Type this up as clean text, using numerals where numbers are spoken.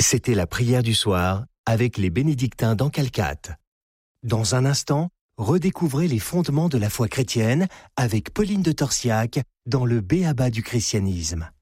C'était la prière du soir avec les bénédictins d'Ancalcat. Dans un instant, redécouvrez les fondements de la foi chrétienne avec Pauline de Torsiac dans le B.A.B.A. du christianisme.